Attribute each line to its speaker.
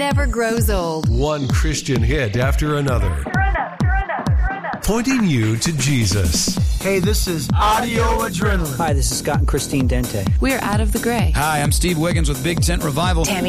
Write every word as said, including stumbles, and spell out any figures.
Speaker 1: never grows old.
Speaker 2: One Christian hit after another. Pointing you to Jesus.
Speaker 3: Hey, this is Audio Adrenaline.
Speaker 4: Hi, this is Scott and Christine Dente.
Speaker 1: We're Out of the Gray.
Speaker 5: Hi, I'm Steve Wiggins with Big Tent Revival.
Speaker 1: Tammy